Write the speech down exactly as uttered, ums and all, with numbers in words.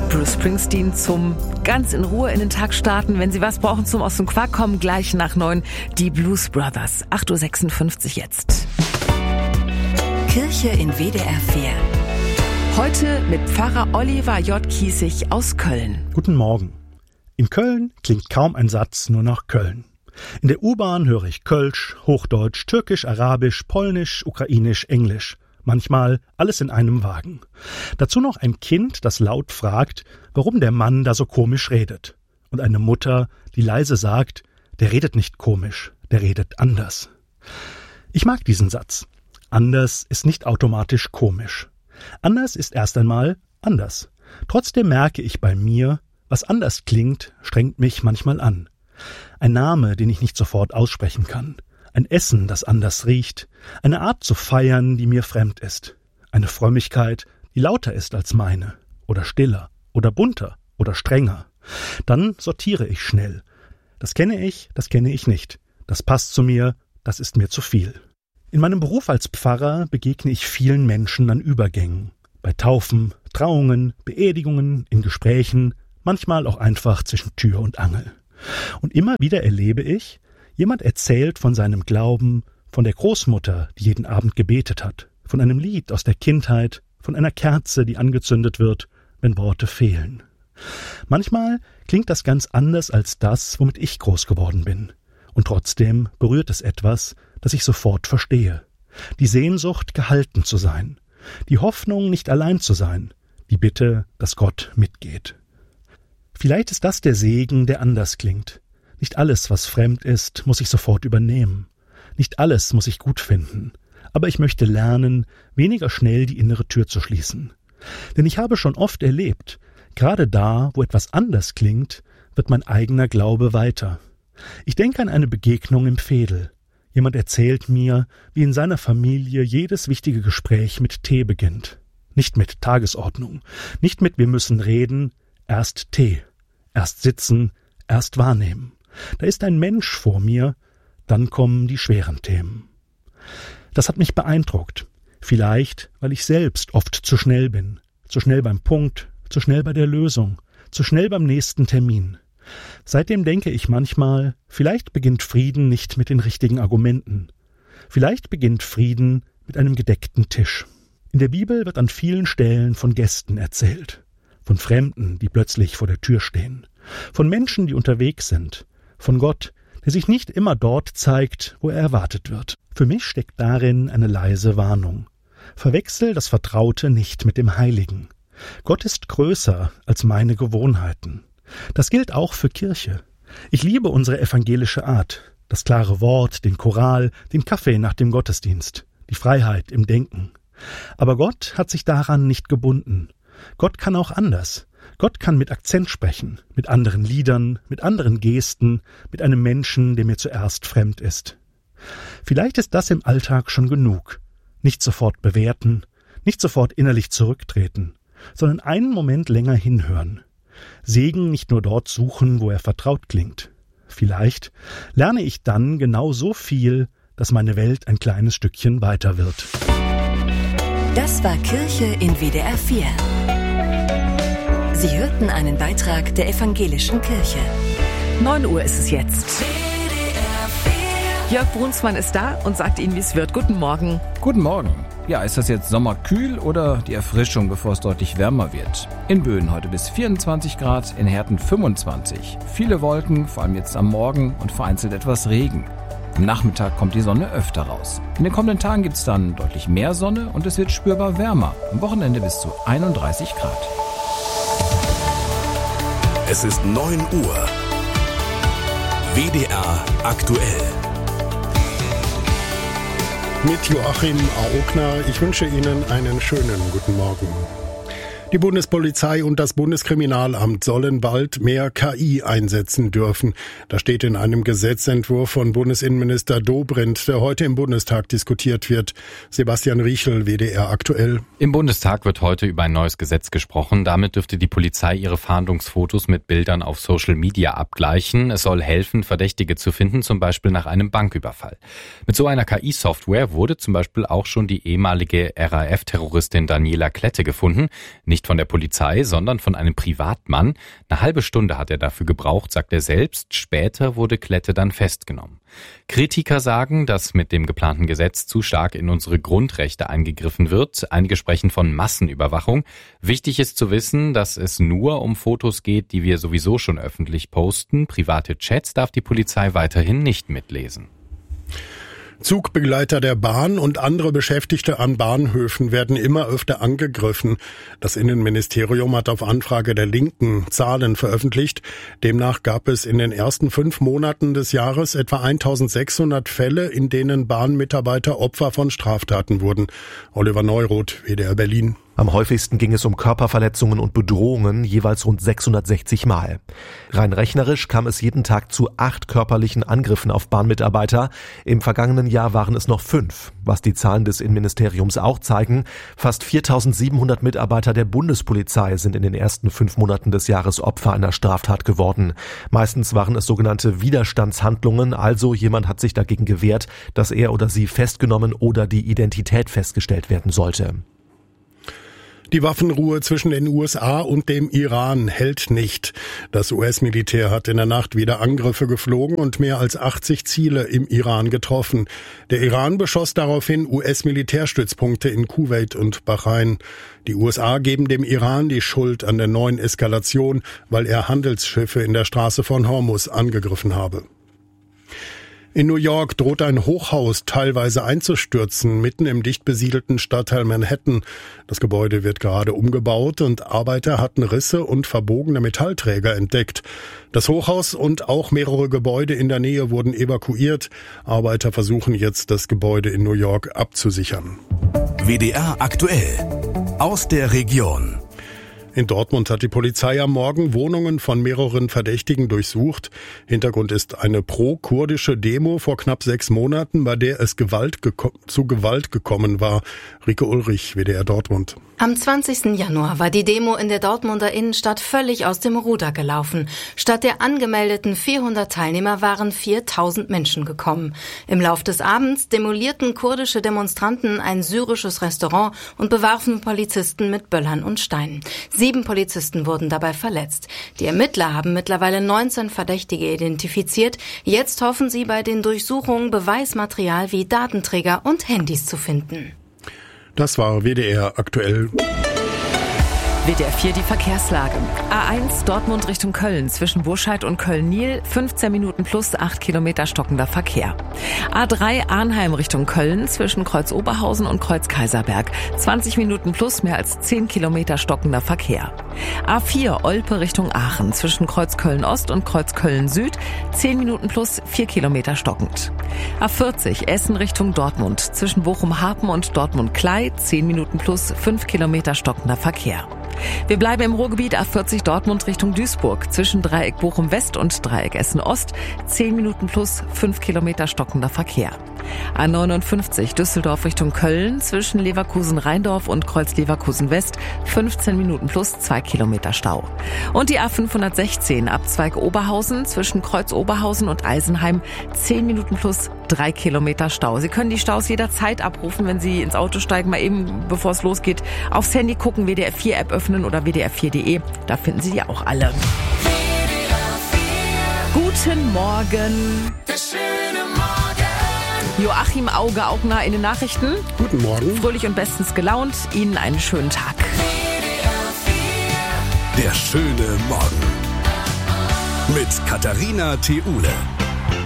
Bruce Springsteen zum ganz in Ruhe in den Tag starten. Wenn Sie was brauchen zum Aus dem Quark kommen, gleich nach neun die Blues Brothers. acht Uhr sechsundfünfzig jetzt. Kirche in W D R vier. Heute mit Pfarrer Oliver J. Kiesig aus Köln. Guten Morgen. In Köln klingt kaum ein Satz nur nach Köln. In der U-Bahn höre ich Kölsch, Hochdeutsch, Türkisch, Arabisch, Polnisch, Ukrainisch, Englisch. Manchmal alles in einem Wagen. Dazu noch ein Kind, das laut fragt, warum der Mann da so komisch redet. Und eine Mutter, die leise sagt, der redet nicht komisch, der redet anders. Ich mag diesen Satz. Anders ist nicht automatisch komisch. Anders ist erst einmal anders. Trotzdem merke ich bei mir, was anders klingt, strengt mich manchmal an. Ein Name, den ich nicht sofort aussprechen kann. Ein Essen, das anders riecht. Eine Art zu feiern, die mir fremd ist. Eine Frömmigkeit, die lauter ist als meine. Oder stiller. Oder bunter. Oder strenger. Dann sortiere ich schnell. Das kenne ich, das kenne ich nicht. Das passt zu mir, das ist mir zu viel. In meinem Beruf als Pfarrer begegne ich vielen Menschen an Übergängen. Bei Taufen, Trauungen, Beerdigungen, in Gesprächen, manchmal auch einfach zwischen Tür und Angel. Und immer wieder erlebe ich, jemand erzählt von seinem Glauben, von der Großmutter, die jeden Abend gebetet hat, von einem Lied aus der Kindheit, von einer Kerze, die angezündet wird, wenn Worte fehlen. Manchmal klingt das ganz anders als das, womit ich groß geworden bin. Und trotzdem berührt es etwas, das ich sofort verstehe. Die Sehnsucht, gehalten zu sein. Die Hoffnung, nicht allein zu sein. Die Bitte, dass Gott mitgeht. Vielleicht ist das der Segen, der anders klingt. Nicht alles, was fremd ist, muss ich sofort übernehmen. Nicht alles muss ich gut finden. Aber ich möchte lernen, weniger schnell die innere Tür zu schließen. Denn ich habe schon oft erlebt, gerade da, wo etwas anders klingt, wird mein eigener Glaube weiter. Ich denke an eine Begegnung im Veedel. Jemand erzählt mir, wie in seiner Familie jedes wichtige Gespräch mit Tee beginnt. Nicht mit Tagesordnung, nicht mit wir müssen reden, erst Tee, erst sitzen, erst wahrnehmen. Da ist ein Mensch vor mir, dann kommen die schweren Themen. Das hat mich beeindruckt. Vielleicht, weil ich selbst oft zu schnell bin. Zu schnell beim Punkt, zu schnell bei der Lösung, zu schnell beim nächsten Termin. Seitdem denke ich manchmal, vielleicht beginnt Frieden nicht mit den richtigen Argumenten. Vielleicht beginnt Frieden mit einem gedeckten Tisch. In der Bibel wird an vielen Stellen von Gästen erzählt. Von Fremden, die plötzlich vor der Tür stehen. Von Menschen, die unterwegs sind. Von Gott, der sich nicht immer dort zeigt, wo er erwartet wird. Für mich steckt darin eine leise Warnung. Verwechsel das Vertraute nicht mit dem Heiligen. Gott ist größer als meine Gewohnheiten. Das gilt auch für Kirche. Ich liebe unsere evangelische Art. Das klare Wort, den Choral, den Kaffee nach dem Gottesdienst. Die Freiheit im Denken. Aber Gott hat sich daran nicht gebunden. Gott kann auch anders. Gott kann mit Akzent sprechen, mit anderen Liedern, mit anderen Gesten, mit einem Menschen, der mir zuerst fremd ist. Vielleicht ist das im Alltag schon genug. Nicht sofort bewerten, nicht sofort innerlich zurücktreten, sondern einen Moment länger hinhören. Segen nicht nur dort suchen, wo er vertraut klingt. Vielleicht lerne ich dann genau so viel, dass meine Welt ein kleines Stückchen weiter wird. Das war Kirche in W D R vier. Sie hörten einen Beitrag der Evangelischen Kirche. neun Uhr ist es jetzt. Jörg Brunsmann ist da und sagt Ihnen, wie es wird. Guten Morgen. Guten Morgen. Ja, ist das jetzt sommerkühl oder die Erfrischung, bevor es deutlich wärmer wird? In Böen heute bis vierundzwanzig Grad, in Herten fünfundzwanzig. Viele Wolken, vor allem jetzt am Morgen und vereinzelt etwas Regen. Am Nachmittag kommt die Sonne öfter raus. In den kommenden Tagen gibt es dann deutlich mehr Sonne und es wird spürbar wärmer. Am Wochenende bis zu einunddreißig Grad. Es ist neun Uhr. W D R aktuell. Mit Joachim Augner. Ich wünsche Ihnen einen schönen guten Morgen. Die Bundespolizei und das Bundeskriminalamt sollen bald mehr K I einsetzen dürfen. Das steht in einem Gesetzentwurf von Bundesinnenminister Dobrindt, der heute im Bundestag diskutiert wird. Sebastian Riechel, W D R aktuell. Im Bundestag wird heute über ein neues Gesetz gesprochen. Damit dürfte die Polizei ihre Fahndungsfotos mit Bildern auf Social Media abgleichen. Es soll helfen, Verdächtige zu finden, zum Beispiel nach einem Banküberfall. Mit so einer K I-Software wurde zum Beispiel auch schon die ehemalige R A F-Terroristin Daniela Klette gefunden. Nicht Nicht von der Polizei, sondern von einem Privatmann. Eine halbe Stunde hat er dafür gebraucht, sagt er selbst. Später wurde Klette dann festgenommen. Kritiker sagen, dass mit dem geplanten Gesetz zu stark in unsere Grundrechte eingegriffen wird. Einige sprechen von Massenüberwachung. Wichtig ist zu wissen, dass es nur um Fotos geht, die wir sowieso schon öffentlich posten. Private Chats darf die Polizei weiterhin nicht mitlesen. Zugbegleiter der Bahn und andere Beschäftigte an Bahnhöfen werden immer öfter angegriffen. Das Innenministerium hat auf Anfrage der Linken Zahlen veröffentlicht. Demnach gab es in den ersten fünf Monaten des Jahres etwa eintausendsechshundert Fälle, in denen Bahnmitarbeiter Opfer von Straftaten wurden. Oliver Neuroth, W D R Berlin. Am häufigsten ging es um Körperverletzungen und Bedrohungen, jeweils rund sechshundertsechzig Mal. Rein rechnerisch kam es jeden Tag zu acht körperlichen Angriffen auf Bahnmitarbeiter. Im vergangenen Jahr waren es noch fünf. Was die Zahlen des Innenministeriums auch zeigen, fast viertausendsiebenhundert Mitarbeiter der Bundespolizei sind in den ersten fünf Monaten des Jahres Opfer einer Straftat geworden. Meistens waren es sogenannte Widerstandshandlungen, also jemand hat sich dagegen gewehrt, dass er oder sie festgenommen oder die Identität festgestellt werden sollte. Die Waffenruhe zwischen den U S A und dem Iran hält nicht. Das U S-Militär hat in der Nacht wieder Angriffe geflogen und mehr als achtzig Ziele im Iran getroffen. Der Iran beschoss daraufhin U S-Militärstützpunkte in Kuwait und Bahrain. Die U S A geben dem Iran die Schuld an der neuen Eskalation, weil er Handelsschiffe in der Straße von Hormuz angegriffen habe. In New York droht ein Hochhaus teilweise einzustürzen, mitten im dicht besiedelten Stadtteil Manhattan. Das Gebäude wird gerade umgebaut und Arbeiter hatten Risse und verbogene Metallträger entdeckt. Das Hochhaus und auch mehrere Gebäude in der Nähe wurden evakuiert. Arbeiter versuchen jetzt, das Gebäude in New York abzusichern. W D R aktuell aus der Region. In Dortmund hat die Polizei am Morgen Wohnungen von mehreren Verdächtigen durchsucht. Hintergrund ist eine pro-kurdische Demo vor knapp sechs Monaten, bei der es Gewalt geko- zu Gewalt gekommen war. Rike Ulrich, W D R Dortmund. Am zwanzigsten Januar war die Demo in der Dortmunder Innenstadt völlig aus dem Ruder gelaufen. Statt der angemeldeten vierhundert Teilnehmer waren viertausend Menschen gekommen. Im Lauf des Abends demolierten kurdische Demonstranten ein syrisches Restaurant und bewarfen Polizisten mit Böllern und Steinen. Sieben Polizisten wurden dabei verletzt. Die Ermittler haben mittlerweile neunzehn Verdächtige identifiziert. Jetzt hoffen sie, bei den Durchsuchungen Beweismaterial wie Datenträger und Handys zu finden. Das war W D R aktuell. W D R vier die Verkehrslage. A eins Dortmund Richtung Köln zwischen Burscheid und Köln-Niel, fünfzehn Minuten plus acht Kilometer stockender Verkehr. A drei Arnheim Richtung Köln zwischen Kreuz Oberhausen und Kreuz Kaiserberg, zwanzig Minuten plus mehr als zehn Kilometer stockender Verkehr. A vier Olpe Richtung Aachen zwischen Kreuz Köln-Ost und Kreuz Köln-Süd, zehn Minuten plus vier Kilometer stockend. A vierzig Essen Richtung Dortmund zwischen Bochum-Hapen und Dortmund-Klei, zehn Minuten plus fünf Kilometer stockender Verkehr. Wir bleiben im Ruhrgebiet. A vierzig Dortmund Richtung Duisburg zwischen Dreieck Bochum West und Dreieck Essen Ost, zehn Minuten plus fünf Kilometer stockender Verkehr. A neunundfünfzig Düsseldorf Richtung Köln zwischen Leverkusen-Rheindorf und Kreuz Leverkusen West, fünfzehn Minuten plus zwei Kilometer Stau. Und die A fünfhundertsechzehn Abzweig Oberhausen zwischen Kreuz Oberhausen und Eisenheim, zehn Minuten plus drei Kilometer Stau. Sie können die Staus jederzeit abrufen, wenn Sie ins Auto steigen, mal eben, bevor es losgeht, aufs Handy gucken, W D R vier App öffnen oder W D R vier Punkt de. Da finden Sie die auch alle. Guten Morgen. Joachim Auge-Augner in den Nachrichten. Guten Morgen. Fröhlich und bestens gelaunt. Ihnen einen schönen Tag. Der schöne Morgen. Mit Katharina Theule.